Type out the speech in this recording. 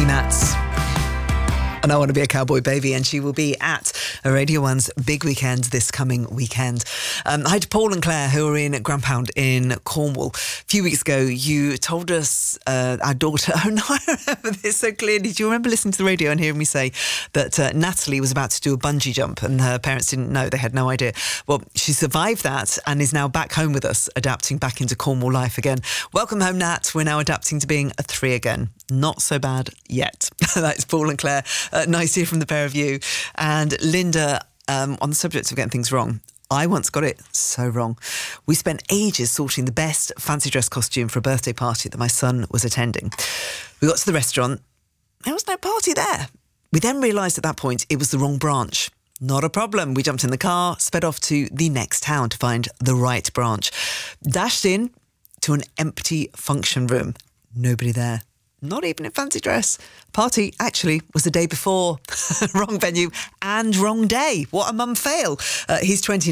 me, Nats. And I Want to Be a Cowboy Baby, and she will be at Radio 1's big weekend this coming weekend. Hi to Paul and Claire, who are in Grandpound in Cornwall. A few weeks ago, you told us, our daughter, oh no, I remember this so clearly. Do you remember listening to the radio and hearing me say that Natalie was about to do a bungee jump and her parents didn't know, they had no idea? Well, she survived that and is now back home with us, adapting back into Cornwall life again. Welcome home, Nat. We're now adapting to being a 3 again. Not so bad yet. That's Paul and Claire. Nice to hear from the pair of you. And Linda, on the subject of getting things wrong, I once got it so wrong. We spent ages sorting the best fancy dress costume for a birthday party that my son was attending. We got to the restaurant. There was no party there. We then realised at that point it was the wrong branch. Not a problem. We jumped in the car, sped off to the next town to find the right branch. Dashed in to an empty function room. Nobody there. Not even in fancy dress. Party actually was the day before. Wrong venue and wrong day. What a mum fail. He's 29.